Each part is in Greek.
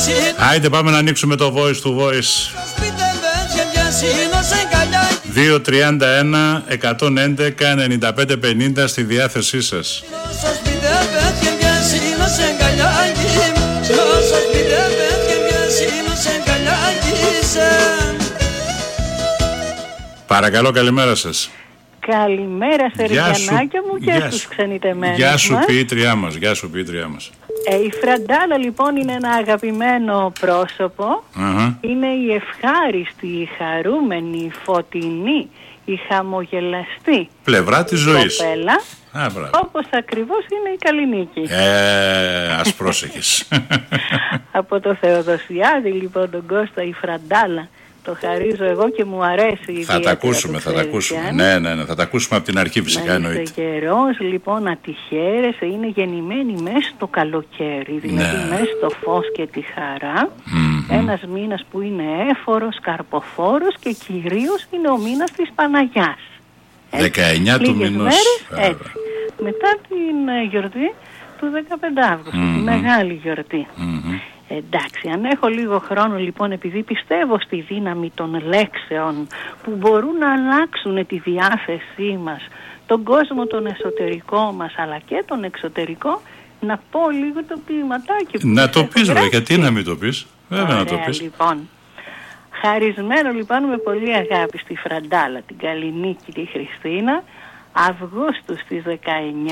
Άιντε πάμε να ανοίξουμε το voice to voice. 2-31-111-95-50 στη διάθεσή σας. Παρακαλώ, καλημέρα σας. Καλημέρα σε Ριανάκια μου και στους ξενιτεμένους. Γεια σου ποιήτριά μας, γεια σου ποιήτριά μας. Η Φραντάλα λοιπόν είναι ένα αγαπημένο πρόσωπο. Είναι η ευχάριστη, η χαρούμενη, η φωτεινή, η χαμογελαστή πλευρά της ζωής. Κοπέλα, όπως ακριβώς είναι η Καλλινίκη. Ας πρόσεχες. Από το Θεοδοσιάδη λοιπόν τον Κώστα η Φραντάλα. Το χαρίζω εγώ και μου αρέσει. Θα τα ακούσουμε, θα τα ακούσουμε. Ναι, θα τα ακούσουμε από την αρχή φυσικά εννοείται. Είσαι καιρός λοιπόν να τη χαίρεσαι, είναι γεννημένη μέσα στο καλοκαίρι, δηλαδή μέσα στο φως και τη χαρά. Ένας μήνας που είναι έφορος, καρποφόρος και κυρίως είναι ο μήνας της Παναγιάς. 19 του μηνός. Έτσι. Μετά την γιορτή του 15 Αύγουστου, τη μεγάλη γιορτή. Εντάξει, αν έχω λίγο χρόνο λοιπόν, επειδή πιστεύω στη δύναμη των λέξεων που μπορούν να αλλάξουν τη διάθεσή μας, τον κόσμο τον εσωτερικό μας αλλά και τον εξωτερικό, να πω λίγο το ποιηματάκι που να το πεις βέβαια, γιατί να μην το πεις. Βέβαια να το πεις. Λοιπόν, χαρισμένο λοιπόν με πολύ αγάπη στη Φραντάλα, την Καλλινίκη, τη Χριστίνα, Αυγούστου στις 19,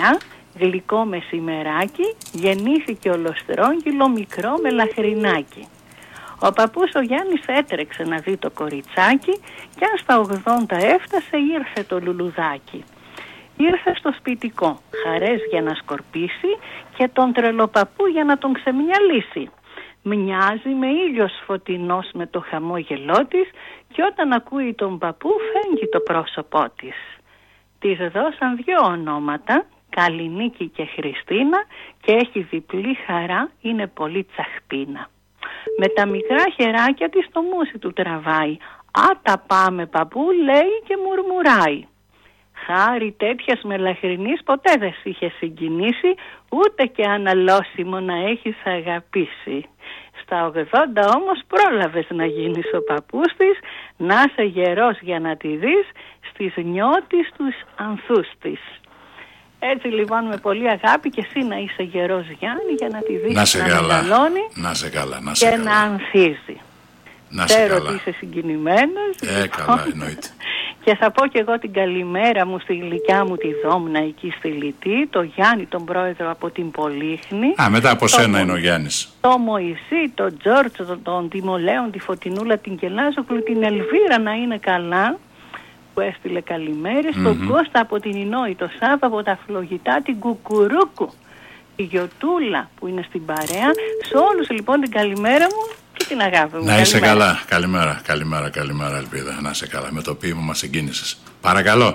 γλυκό μεσημεράκι, γεννήθηκε ολοστρόγγυλο μικρό μελαχρινάκι. Ο παππούς ο Γιάννης έτρεξε να δει το κοριτσάκι και αν στα 80 έφτασε ήρθε το λουλουδάκι. Ήρθε στο σπιτικό, χαρές για να σκορπίσει και τον τρελοπαππού για να τον ξεμυαλίσει. Μοιάζει με ήλιος φωτεινός με το χαμόγελό της και όταν ακούει τον παππού φέγγει το πρόσωπό της. Της δώσαν 2 ονόματα, Καλλινίκη και Χριστίνα, και έχει διπλή χαρά, είναι πολύ τσαχπίνα. Με τα μικρά χεράκια της το μουσι του τραβάει. «Α, τα πάμε παππού», λέει και μουρμουράει. Χάρη τέτοιας μελαχρινής ποτέ δεν σ' είχε συγκινήσει, ούτε και αναλώσιμο να έχεις αγαπήσει. Στα 80 όμως πρόλαβες να γίνεις ο παππούς της, να είσαι γερός για να τη δεις, στις νιώτης τους ανθούς της. Έτσι λοιπόν με πολύ αγάπη και εσύ να είσαι γερός Γιάννη για να τη δεις να μεγαλώνει και να ανθίζει. Ξέρω ότι είσαι συγκινημένος. Καλά εννοείται. Και θα πω και εγώ την καλημέρα μου στη γλυκιά μου τη Δόμνα εκεί στη Λιτή, το Γιάννη τον πρόεδρο από την Πολύχνη. Μετά από σένα είναι ο Γιάννης. Το Μωυσή, τον Τζόρτζο, τον Τιμολέον, τη Φωτεινούλα, την Κελάζοκλου, την Ελβίρα να είναι καλά, που έστειλε καλημέρες, τον Κώστα από την Ινόη, το Σάββα από τα Φλογητά, την Κουκουρούκου, τη Γιωτούλα που είναι στην παρέα. Σε όλους λοιπόν την καλημέρα μου και την αγάπη μου. Να είσαι καλά. Καλημέρα Ελπίδα. Να είσαι καλά. Με το ποίημα μας συγκίνησες. Παρακαλώ.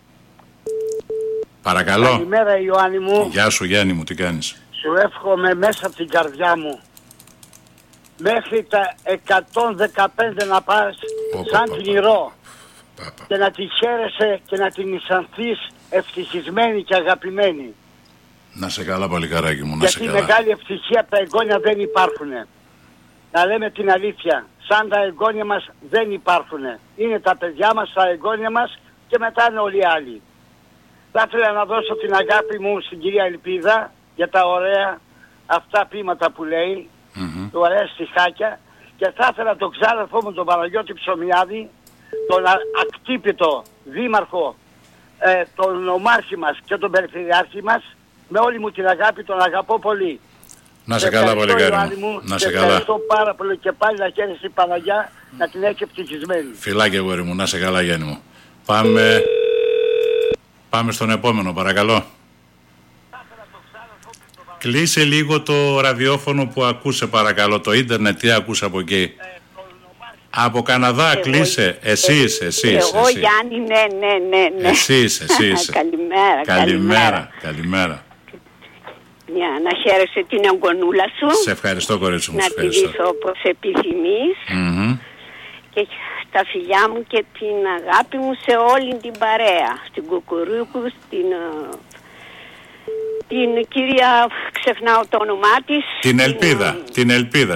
Καλημέρα Ιωάννη μου. Γεια σου Γιάννη μου, τι κάνεις? Σου εύχομαι μέσα από την καρδιά μου μέχρι τα 115 να πας σαν πληρό και να τη χαίρεσαι και να την αισθανθείς ευτυχισμένη και αγαπημένη. Να σε καλά παλικάράκι μου, να σε καλά. Γιατί μεγάλη ευτυχία από τα εγγόνια δεν υπάρχουνε. Να λέμε την αλήθεια, σαν τα εγγόνια μας δεν υπάρχουνε. Είναι τα παιδιά μας, τα εγγόνια μας και μετά είναι όλοι οι άλλοι. Θα ήθελα να δώσω την αγάπη μου στην κυρία Ελπίδα για τα ωραία αυτά ποίηματα που λέει, τα ωραία στιχάκια, και θα ήθελα τον ξάδερφό μου τον Παναγιώτη Ψωμιάδη, τον ακτύπητο δήμαρχο, τον ομάρχη μας και τον περιφερειάρχη μας, με όλη μου την αγάπη, τον αγαπώ πολύ. Να σε καλά πολύ Γιάννη μου. Να σε καλά. Ευχαριστώ πάρα πολύ και πάλι να χαίρεσαι η Παναγιά να την έχει ευτυχισμένη. Φιλάκια αγόρι μου, να σε καλά Γιάννη μου. Πάμε στον επόμενο παρακαλώ. Κλείσε λίγο το ραδιόφωνο που ακούσε παρακαλώ, το ίντερνετ, τι ακούς από εκεί? Από Καναδά κλείσε, εσείς. Εγώ Γιάννη, ναι. Εσείς. Καλημέρα. Να χαίρεσαι την εγγονούλα σου. Σε ευχαριστώ κορίτσι μου. Να τη δεις όπως επιθυμείς. Και τα φιλιά μου και την αγάπη μου σε όλη την παρέα. Στην Κουκουρούκου, την κυρία, ξεχνάω το όνομά της. Την Ελπίδα. Την Ελπίδα,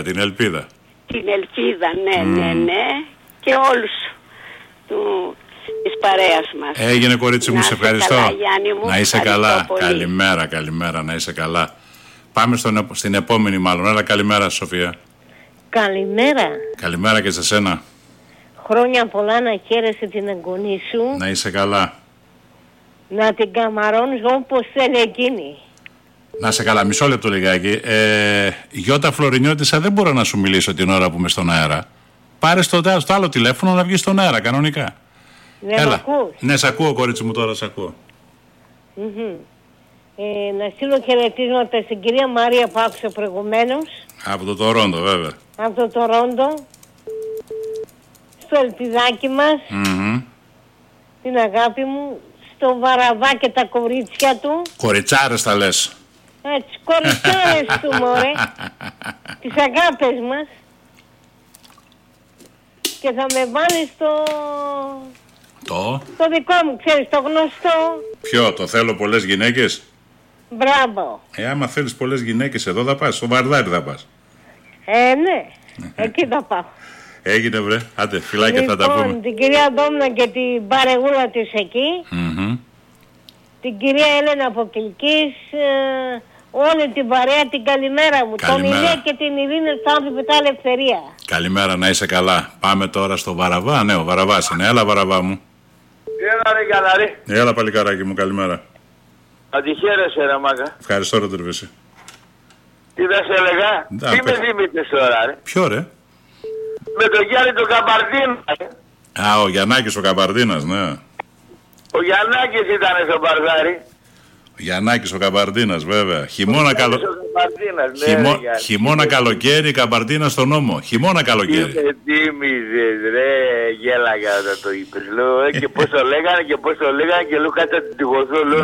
ναι. Και όλους της παρέας μας. Έγινε, κορίτσι μου, σε ευχαριστώ. Καλά, Γιάννη μου. Να είσαι καλά. Καλημέρα, να είσαι καλά. Πάμε στην επόμενη μάλλον. Έλα, καλημέρα, Σοφία. Καλημέρα. Καλημέρα και σε σένα. Χρόνια πολλά, να χαίρεσαι την εγγονή σου. Να είσαι καλά. Να την καμαρώνεις όπως θέλει εκείνη. Να είσαι καλά, μισό λεπτό λιγάκι. Γιώτα Φλωρινιώτισσα, δεν μπορώ να σου μιλήσω την ώρα που είμαι στον αέρα. Πάρε στο άλλο τηλέφωνο να βγεις στον αέρα, κανονικά. Ναι, έλα. Ναι, σ' ακούω, κορίτσι μου, τώρα σ' ακούω. Να στείλω χαιρετίσματα στην κυρία Μαρία που άκουσα προηγουμένως. Από το Τορόντο, βέβαια. Από το Τορόντο. Στο Ελπιδάκι μας. Την αγάπη μου. Στο Βαραβά και τα κορίτσια του. Κοριτσάρες τα λες. Έτσι, κοριτσάρες του, μωρέ. Τις αγάπες μας. Και θα με βάλεις το δικό μου, ξέρεις, το γνωστό. Ποιο, το θέλω πολλές γυναίκες? Μπράβο. Άμα θέλεις πολλές γυναίκες εδώ θα πας, στο Βαρδάρι θα πας. Ναι, εκεί θα πάω. Έγινε, βρε, άντε, φιλάκια, θα τα πούμε. Την κυρία Ντόμνα και την παρεγούλα της εκεί. Την κυρία Έλενα από Κιλκής, όλη την παρέα, την καλημέρα μου. Τον Ηλία και την Ειρήνη στο Άνθιμο Ελευθερία. Καλημέρα, να είσαι καλά. Πάμε τώρα στο Βαραβά. Ναι, ο Βαραβάς είναι. Έλα, Βαραβά μου. Έλα, ρε Καλαρή. Έλα, παλικάράκι μου, καλημέρα. Αντιχαίρεσαι, ρε μάγκα. Ευχαριστώ, ρε Τερβίση. Τι θα σε έλεγα, τι με θυμήθηκες τώρα, ρε? Ποιο, ρε? Με τον Γιάννη τον Καμπαρδίνα. Ο Γιαννάκης ο Καμπαρδίνας, ναι. Ο Γιαννάκης ήταν στο Βαρδάρι. Ο Γιαννάκης ο Καμπαρδίνας, βέβαια. Χειμώνα καλοκαίρι, Καμπαρδίνα στον νόμο. Χειμώνα καλοκαίρι. Τι τίμησες, ρε, γέλαγα όταν το είπες. Λέω, και πώς το λέγανε και λέω κάτσε την τυχοθώ, λέω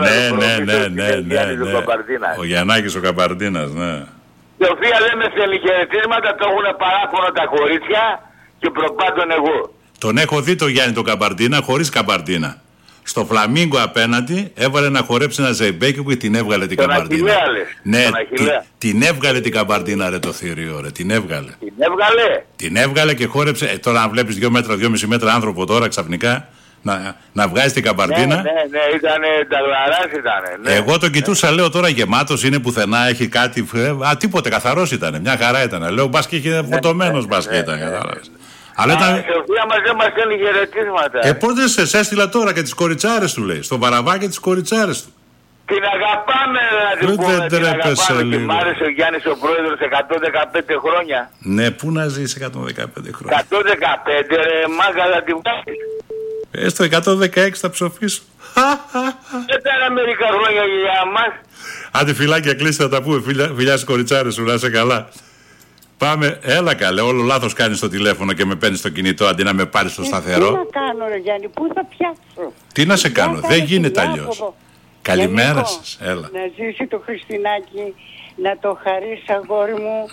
ναι. Ο Γιαννάκης ο Καμπαρδίνας, ναι. Η Σοφία δεν με θέλει χαιρετίσματα, το έχουν παράπονο τα κορίτσια και προπάντων εγώ. Τον έχω δει το Γιάννη τον Καμπαρδίνα χωρίς Καμπαρδίνα. Στο Φλαμίγκο απέναντι έβαλε να χορέψει ένα ζεϊμπέκι και την έβγαλε την Καμπαρδίνα. Ναι, την έβγαλε την Καμπαρδίνα, ρε, το θηρίο, ρε, την έβγαλε. Την έβγαλε και χόρεψε. Τώρα αν βλέπεις 2 μέτρα, 2,5 μέτρα άνθρωπο τώρα ξαφνικά να βγάζει την Καμπαρδίνα. Ναι, ήτανε, τα γλαράς ήτανε. Ναι. Εγώ τον κοιτούσα, λέω τώρα γεμάτος είναι πουθενά, έχει κάτι. Τίποτε, καθαρός ήτανε, μια χαρά ήτανε. Λέω μπας και είχε φορτωμένος μπας και ήταν, κατάλαβες. Αλλά ήταν... Η Σοφία μας δεν μας στέλνει χαιρετίσματα. Πότε σε έστειλα τώρα και τις κοριτσάρες του, λέει. Στο Βαραβά και τις κοριτσάρες του. Την αγαπάμε, να την πούμε. Την αγαπάμε και μ' άρεσε ο Γιάννης ο πρόεδρος 115 χρόνια. Ναι, πού να ζεις 115 χρόνια? 115, ρε μάγκα, θα την βγάλεις. Στο 116 θα ψοφήσω. Δεν ήταν μερικά χρόνια για μας. Άντε φιλάκια, κλείστε, θα τα πούμε. Φιλιά στις κοριτσάρες σου, να είσαι καλά. Πάμε, έλα καλέ, όλο λάθος κάνεις στο τηλέφωνο και με παίρνεις στο κινητό αντί να με πάρεις στο σταθερό. Τι να κάνω, ρε Γιάννη, πού θα πιάσω? Τι να σε κάνω, δεν γίνεται αλλιώς. Καλημέρα σας, έλα. Να ζήσει το Χριστινάκι, να το χαρίσει, αγόρι μου.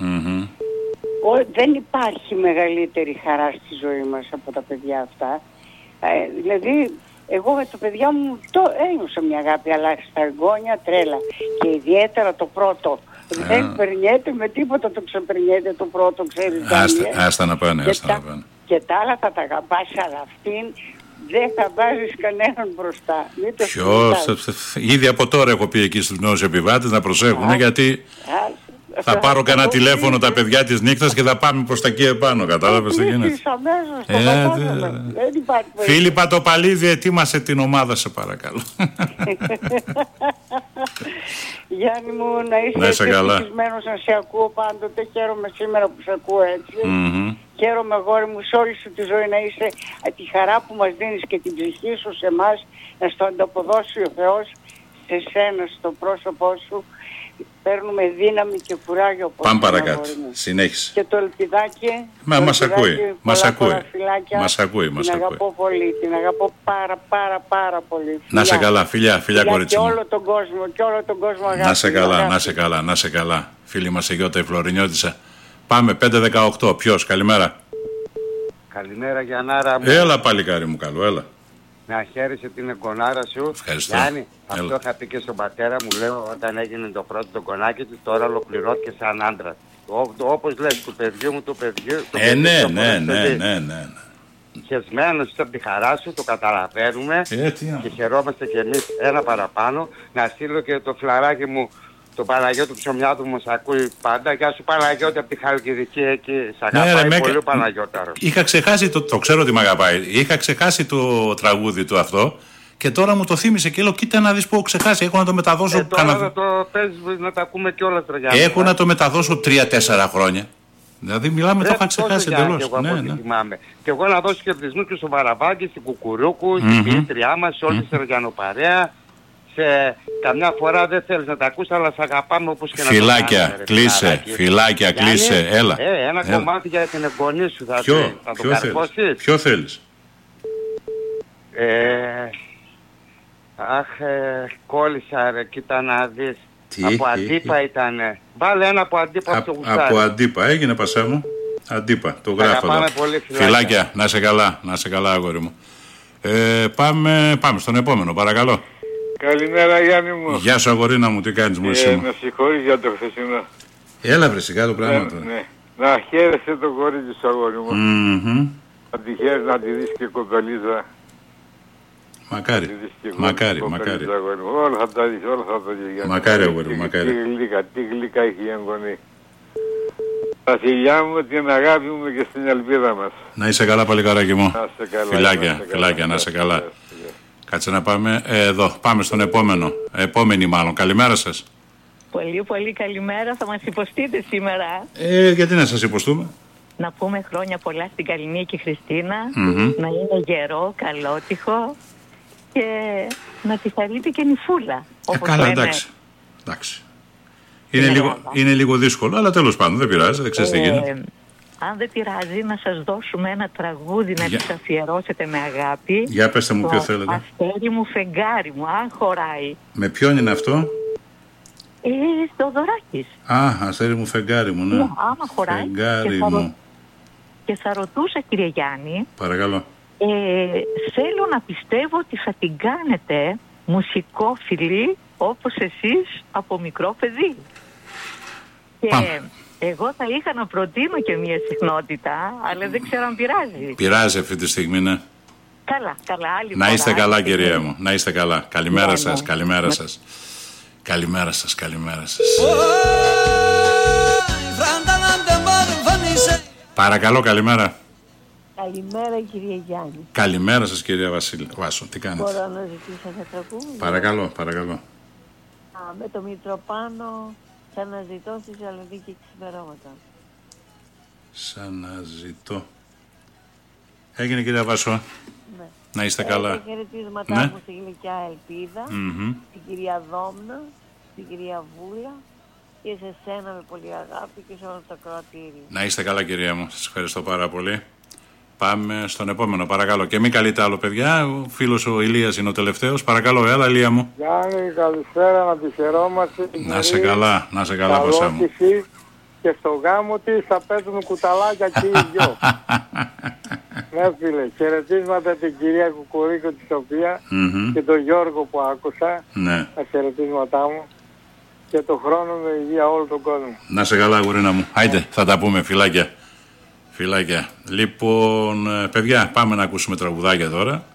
Δεν υπάρχει μεγαλύτερη χαρά στη ζωή μας από τα παιδιά αυτά. Δηλαδή, εγώ με τα παιδιά μου ένιωσα μια αγάπη, αλλά στα εγγόνια τρέλα. Και ιδιαίτερα το πρώτο. Δεν περνιέται με τίποτα, το ξεπερνιέται το πρώτο, ξέρεις. Άστα να πάνε, Και τα άλλα θα τα αγαπάς, αλλά αυτήν δεν θα βάζεις κανέναν μπροστά. Ήδη από τώρα έχω πει εκεί στους νέους επιβάτες να προσέχουν, γιατί θα πάρω κανένα τηλέφωνο τα παιδιά της νύχτας και θα πάμε προς τα εκεί επάνω, κατάλαβες τι γίνεται. Φίλοι Πατοπαλίδη, ετοίμασε την ομάδα, σε παρακαλώ. Γιάννη μου, να είσαι ευτυχισμένος, να σε ακούω πάντοτε. Χαίρομαι σήμερα που σε ακούω έτσι. Χαίρομαι, αγόρι μου, σε όλη σου τη ζωή να είσαι τη χαρά που μας δίνεις και την ψυχή σου σε εμάς, να στο ανταποδώσει ο Θεός σε σένα, στο πρόσωπό σου. Παίρνουμε δύναμη και κουράγιο. Πάμε παρακάτω. Συνέχισε. Και το ελπιδάκι. Μας ακούει. Μας ακούει. Την αγαπώ πολύ. Την αγαπώ πάρα πολύ. Να σε καλά, φιλιά κορίτσι μου. Και όλο τον κόσμο αγάπη. Να σε καλά. Φίλη μας η Γιώτα η Φλωρινιώτισσα. Πάμε 5-18. Ποιος, καλημέρα. Καλημέρα Γιαννάρα μου. Έλα παλικάρι μου, καλό, έλα. Να χαίρεσαι την εγγονάρα σου. Ευχαριστώ. Γιάννη, αυτό είχα πει και στον πατέρα μου, λέω, όταν έγινε το πρώτο το κονάκι του, τώρα ολοκληρώθηκε σαν άντρα. Όπως λες, του παιδιού μου, Ναι. Χεσμένος από τη χαρά σου, το καταλαβαίνουμε και χαιρόμαστε κι εμείς ένα παραπάνω. Να στείλω και το φλαράκι μου, το Παναγιώτη Ψωμιάδου μου, μας ακούει πάντα. Γεια σου Παναγιώτη από τη Χαλκιδική εκεί, σ' αγαπάει πολύ ο Παναγιώταρος. Είχα ξεχάσει, το ξέρω ότι με αγαπάει, είχα ξεχάσει το τραγούδι του αυτό και τώρα μου το θύμισε και λέω κοίτα να δεις που έχω ξεχάσει, έχω να το μεταδώσω. Τώρα να το παίζεις να τα ακούμε κιόλας τραγιά. Έχω να το μεταδώσω 3-4 χρόνια. Δηλαδή μιλάμε, το είχα ξεχάσει εντελώς. Και εγώ να δώσω χαιρετισμούς και στον Παραβάκη, στην Κουκουρούκου, στην ποιήτριά μας, σε όλη τη Ρωγιανοπαρέα. Σε καμιά φορά δεν θέλεις να τα ακούς, αλλά σε αγαπάμε όπως και να Φιλάκια, κλείσε, έλα. Ένα κομμάτι για την εγγονή σου θα το καρφώσεις. Ποιο θέλεις? Κόλλησα ρε, κοίτα να δεις. Από Αντίπα ήτανε. Βάλε ένα από Αντίπα από το γουστάρι. Από Αντίπα, έγινε πασέ μου. Αντίπα, το γράφω εδώ. Φιλάκια, να σε καλά αγόρι μου. Πάμε στον επόμενο, παρακαλώ. Καλημέρα Γιάννη μου. Γεια σου αγορίνα μου, τι κάνεις μου εσύ? Με συγχωρείς για το χθεσινό. Έλα βρε σιγά το πράγμα τώρα. Ναι. Να χαίρεσαι το κορίτσι σου αγόρι μου. Να τη χαίρεσαι, να τη δεις και κοπελίζα. Μακάρι. Όλα θα τα δεις, Μακάρι αγόρι μου, μακάρι. Τι γλυκά έχει η εγγονή. Τα φιλιά μου, την αγάπη μου και στην ελπίδα μας. Να είσαι καλά παλικάράκι μου. Να είσαι καλά. Φιλάκια, να είσαι καλά. Κάτσε να πάμε εδώ. Πάμε στον επόμενο. Επόμενη μάλλον. Καλημέρα σας. Πολύ καλημέρα. Θα μας υποστείτε σήμερα. Γιατί να σας υποστούμε? Να πούμε χρόνια πολλά στην Καλλινίκη Χριστίνα. Να είναι γερό, καλότυχο και να τη χαρείτε και νυφούλα. Καλά, εντάξει. Είναι λίγο δύσκολο, αλλά τέλος πάντων δεν πειράζει, δεν ξέρεις τι γίνεται. Αν δεν πειράζει να σας δώσουμε ένα τραγούδι να τις αφιερώσετε με αγάπη. Για πέστε μου ποιο θέλετε. Αστέρι μου, φεγγάρι μου, αν χωράει. Με ποιον είναι αυτό? Στο Δωράκης. Αστέρι μου, φεγγάρι μου, ναι. Άμα χωράει. Φεγγάρι μου. Και θα ρωτούσα κύριε Γιάννη. Παρακαλώ. Θέλω να πιστεύω ότι θα την κάνετε μουσικόφιλη όπως εσείς από μικρό παιδί. Και εγώ θα είχα να προτείνω και μια συχνότητα, αλλά δεν ξέρω αν πειράζει. Πειράζει αυτή τη στιγμή, ναι. Καλά, άλλη να είστε καλά κυρία μου, να είστε καλά. Καλημέρα σας. Παρακαλώ, καλημέρα. Καλημέρα κύριε Γιάννη. Καλημέρα σας κυρία Βάσο, τι κάνετε? Μπορώ να ζητήσω ένα τραγούδι? Παρακαλώ. Με το Μητροπάνο, σ' αναζητώ στη Θεσσαλονίκη ξημερώματα. Σ' αναζητώ. Έγινε κυρία Βάσο. Ναι. Να είστε καλά. Τα χαιρετίσματά μου στη γλυκιά Ελπίδα, στην κυρία Δόμνα, στην κυρία Βούλα και σε σένα με πολύ αγάπη και σε όλο το κρατήριο. Να είστε καλά κυρία μου, σας ευχαριστώ πάρα πολύ. Πάμε στον επόμενο, παρακαλώ. Και μην καλείτε άλλο, παιδιά. Ο φίλος ο Ηλίας είναι ο τελευταίος. Παρακαλώ, έλα, Ηλία μου. Γιάννη, καλησπέρα, να τη χαιρόμαστε. Να σε καλά, Πασά μου. Και στο γάμο της θα παίζουμε κουταλάκια και οι δυο. Ναι, φίλε, χαιρετίσματα την κυρία Κουκουρίκο τη Σοφία και τον Γιώργο που άκουσα. Ναι. Τα χαιρετίσματά μου. Και το χρόνο με υγεία όλο τον κόσμο. Να σε καλά, γουρίνα μου. Άιντε, θα τα πούμε, φιλάκια. Λοιπόν, παιδιά, πάμε να ακούσουμε τραγουδάκια τώρα.